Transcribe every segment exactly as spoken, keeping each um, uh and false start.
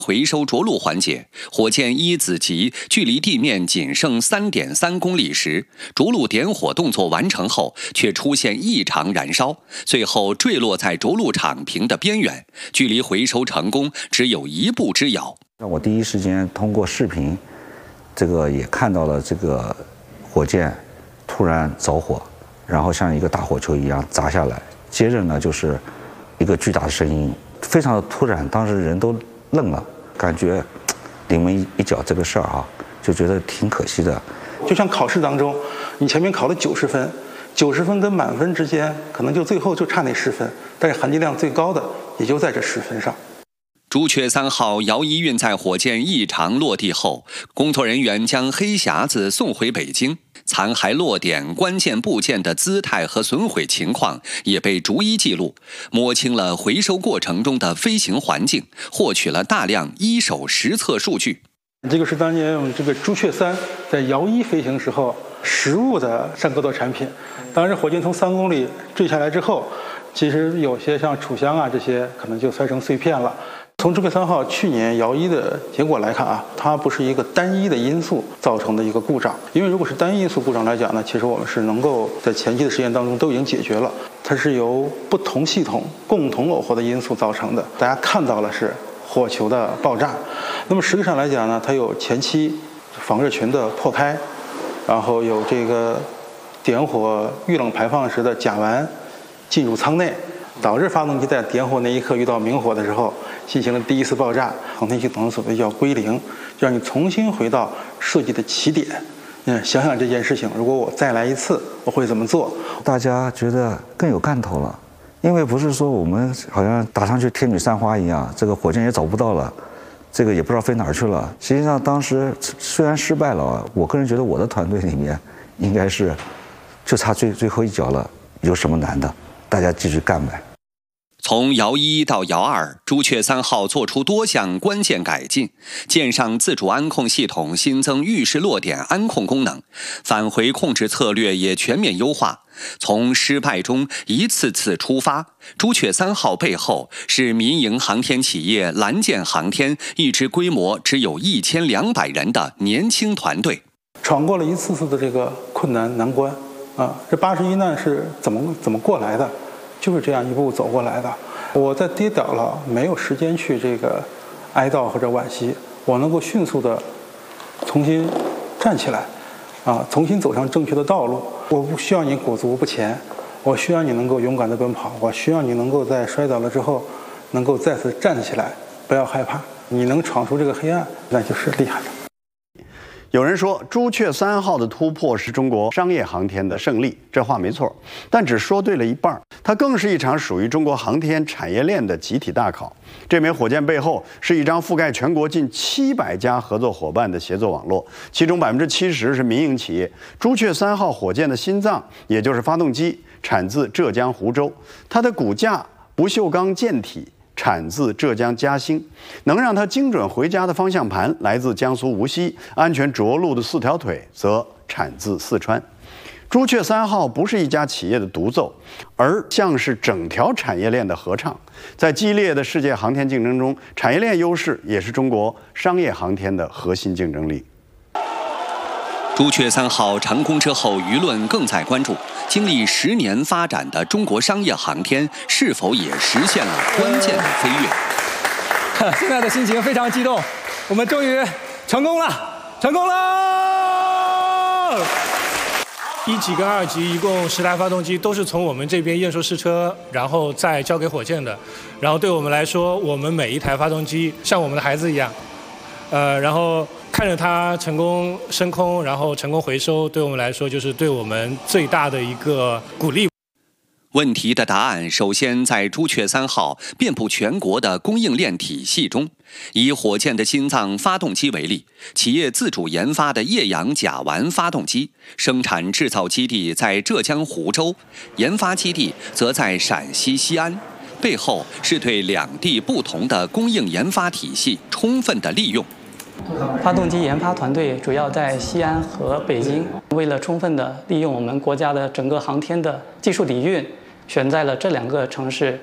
回收着陆环节，火箭一子级距离地面仅剩 三点三公里时，着陆点火动作完成后，却出现异常燃烧，最后坠落在着陆场坪的边缘，距离回收成功只有一步之遥。 我第一时间通过视频，这个也看到了这个火箭突然着火，然后像一个大火球一样砸下来，接着呢就是一个巨大的声音，非常的突然，当时人都愣了，感觉临门一脚这个事儿啊，就觉得挺可惜的。 就像考试当中，你前面考了九十分，九十分跟满分之间，可能就最后就差那十分，但是含金量最高的也就在这十分上。 朱雀三号遥一运载火箭异常落地后，工作人员将黑匣子送回北京，残骸落点关键部件的姿态和损毁情况也被逐一记录，摸清了回收过程中的飞行环境，获取了大量一手实测数据。 这个是当年用这个朱雀三在遥一飞行时候实物的上格斗产品。当时火箭从三公里坠下来之后，其实有些像储箱啊这些可能就摔成碎片了。从朱雀三号去年遥一的结果来看啊，它不是一个单一的因素造成的一个故障。因为如果是单一因素故障来讲呢，其实我们是能够在前期的实验当中都已经解决了。它是由不同系统共同耦合的因素造成的。大家看到了是火球的爆炸，那么实际上来讲呢，它有前期防热群的破开，然后有这个点火遇冷排放时的甲烷进入舱内，导致发动机在点火那一刻遇到明火的时候进行了第一次爆炸，航天系统所谓叫归零，就让你重新回到设计的起点。嗯，想想这件事情，如果我再来一次，我会怎么做？ 大家觉得更有干头了，因为不是说我们好像打上去天女散花一样，这个火箭也找不到了，这个也不知道飞哪儿去了。实际上当时虽然失败了，我个人觉得我的团队里面应该是就差最最后一脚了，有什么难的？大家继续干呗。 从遥一到遥二，朱雀三号做出多项关键改进，舰上自主安控系统新增预示落点安控功能，返回控制策略也全面优化。从失败中一次次出发，朱雀三号背后是民营航天企业蓝箭航天一支规模只有一千两百人的年轻团队， 闯过了一次次的这个困难难关啊！这八十一难是怎么怎么过来的？就是这样一步走过来的。我在跌倒了，没有时间去这个哀悼或者惋惜，我能够迅速的重新站起来，啊，重新走上正确的道路。我不需要你裹足不前，我需要你能够勇敢的奔跑，我需要你能够在摔倒了之后，能够再次站起来，不要害怕。你能闯出这个黑暗，那就是厉害的。 有人说朱雀三号的突破是中国商业航天的胜利，这话没错，但只说对了一半。它更是一场属于中国航天产业链的集体大考。这枚火箭背后是一张覆盖全国近七百家合作伙伴的协作网络，其中百分之七十是民营企业。朱雀三号火箭的心脏，也就是发动机，产自浙江湖州，它的骨架不锈钢舰体产自浙江嘉兴，能让它精准回家的方向盘来自江苏无锡，安全着陆的四条腿则产自四川。朱雀三号不是一家企业的独奏，而像是整条产业链的合唱。在激烈的世界航天竞争中，产业链优势也是中国商业航天的核心竞争力。 朱雀三号成功之后，舆论更在关注，经历十年发展的中国商业航天是否也实现了关键的飞跃？ 现在的心情非常激动，我们终于成功了，成功了！一级跟二级一共十台发动机都是从我们这边验收试车，然后再交给火箭的。然后对我们来说，我们每一台发动机像我们的孩子一样，呃，然后看着它成功升空，然后成功回收，对我们来说就是对我们最大的一个鼓励。 问题的答案首先在朱雀三号遍布全国的供应链体系中。以火箭的心脏发动机为例，企业自主研发的液氧甲烷发动机生产制造基地在浙江湖州，研发基地则在陕西西安，背后是对两地不同的供应研发体系充分的利用。 发动机研发团队主要在西安和北京，为了充分的利用我们国家的整个航天的技术底蕴，选在了这两个城市。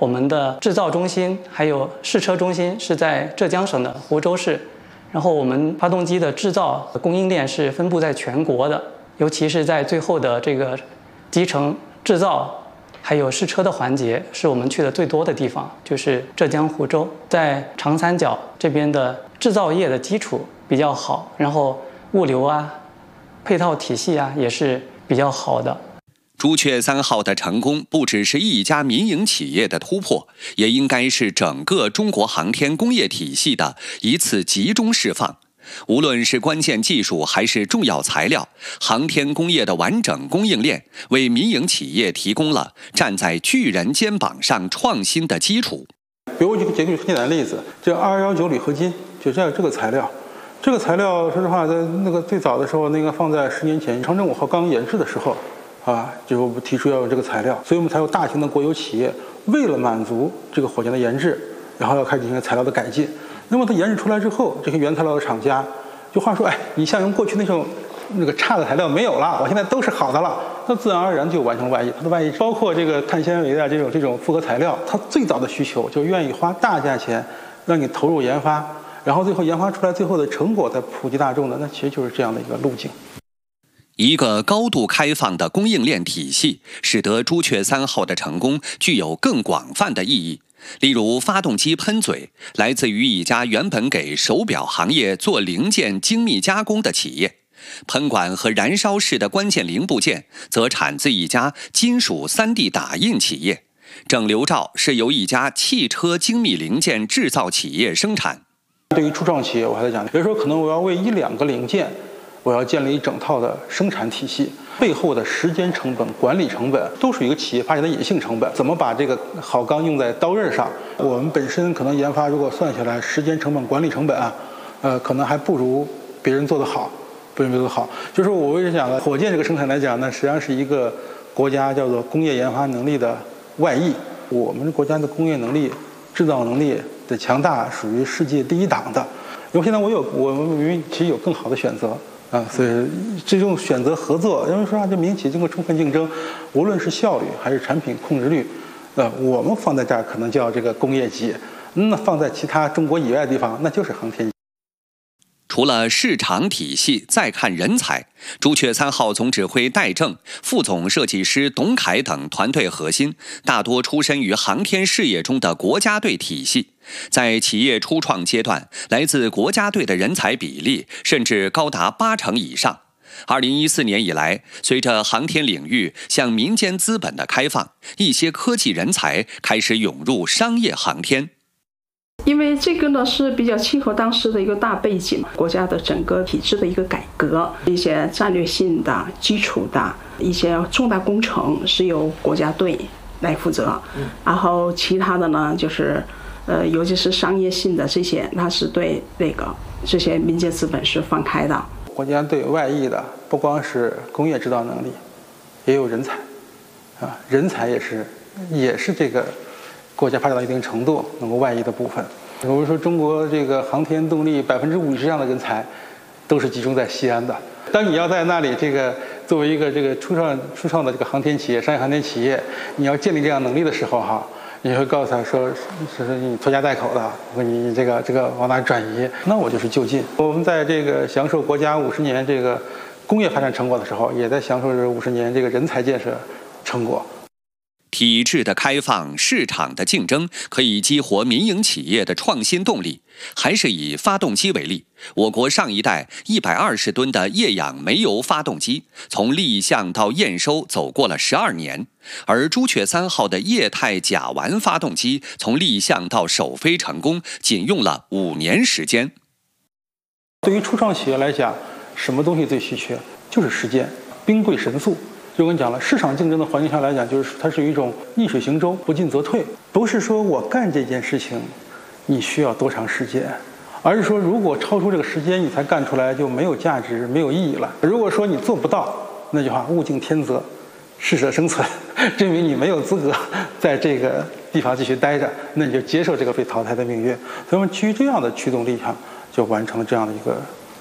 我们的制造中心还有试车中心是在浙江省的湖州市，然后我们发动机的制造供应链是分布在全国的，尤其是在最后的这个集成制造还有试车的环节，是我们去的最多的地方，就是浙江湖州。在长三角这边的制造业的基础比较好，然后物流啊、配套体系啊也是比较好的。 朱雀三号的成功不只是一家民营企业的突破，也应该是整个中国航天工业体系的一次集中释放。无论是关键技术还是重要材料，航天工业的完整供应链为民营企业提供了站在巨人肩膀上创新的基础。 比如我举个很简单的例子，这二幺九铝合金就这样这个材料，这个材料说实话，在那个最早的时候，那个放在十年前长征五号刚研制的时候。啊，就提出要用这个材料，所以我们才有大型的国有企业为了满足这个火箭的研制，然后要开始进行材料的改进。那么它研制出来之后，这些原材料的厂家，就话说，哎，你像用过去那种那个差的材料没有了，我现在都是好的了，那自然而然就完成外溢。它的外溢包括这个碳纤维啊这种这种复合材料，它最早的需求就愿意花大价钱让你投入研发，然后最后研发出来最后的成果再普及大众的，那其实就是这样的一个路径。 一个高度开放的供应链体系，使得朱雀三号的成功具有更广泛的意义。例如，发动机喷嘴来自于一家原本给手表行业做零件精密加工的企业，喷管和燃烧室的关键零部件则产自一家金属 三 D 打印企业，整流罩是由一家汽车精密零件制造企业生产。 对于初创企业，我还在讲，比如说可能我要为一两个零件，我要建立一整套的生产体系，背后的时间成本、管理成本都属于一个企业发展的隐性成本。怎么把这个好钢用在刀刃上？我们本身可能研发，如果算下来时间成本、管理成本啊，呃，可能还不如别人做得好，不如别人做得好。就是我为什么讲呢？火箭这个生产来讲呢，实际上是一个国家叫做工业研发能力的外溢。我们国家的工业能力、制造能力的强大，属于世界第一档的。因为现在我有，我们明明其实有更好的选择。啊，所以这种选择合作，因为说啊，这民营企业经过充分竞争，无论是效率还是产品控制率，呃，我们放在这儿可能叫这个工业级，那放在其他中国以外的地方，那就是航天。 除了市场体系，再看人才，朱雀三号总指挥戴正、副总设计师董凯等团队核心，大多出身于航天事业中的国家队体系。在企业初创阶段，来自国家队的人才比例甚至高达八成以上。二零一四年以来，随着航天领域向民间资本的开放，一些科技人才开始涌入商业航天。 因为这个呢是比较契合当时的一个大背景，国家的整个体制的一个改革，一些战略性的、基础的一些重大工程是由国家队来负责，然后其他的呢就是，呃，尤其是商业性的这些，那是对那个这些民间资本是放开的。 国家队外溢的不光是工业制造能力，也有人才，啊，人才也是也是这个。国家发展到一定程度能够外溢的部分，比如说中国这个航天动力百分之五以上的人才都是集中在西安的。当你要在那里这个作为一个这个初创初创的这个航天企业、商业航天企业，你要建立这样能力的时候哈，你会告诉他说，是是你拖家带口的，我你这个这个往哪转移？那我就是就近。我们在这个享受国家五十年这个工业发展成果的时候，也在享受这五十年这个人才建设成果。 体制的开放、市场的竞争可以激活民营企业的创新动力。还是以发动机为例，我国上一代一百二十吨的液氧煤油发动机，从立项到验收走过了十二年，而朱雀三号的液态甲烷发动机从立项到首飞成功，仅用了五年时间。 对于初创企业来讲，什么东西最稀缺？就是时间，兵贵神速。就跟你讲了，市场竞争的环境下来讲，就是它是一种逆水行舟，不进则退。不是说我干这件事情，你需要多长时间，而是说如果超出这个时间你才干出来，就没有价值、没有意义了。如果说你做不到，那句话物竞天择，适者生存，证明你没有资格在这个地方继续待着，那你就接受这个被淘汰的命运。所以我们基于这样的驱动力上，就完成了这样的一个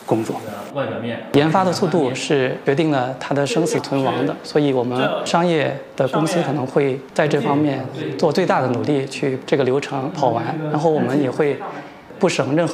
工作。 外表面研发的速度是决定了它的生死存亡的，所以我们商业的公司可能会在这方面做最大的努力去这个流程跑完，然后我们也会不省任何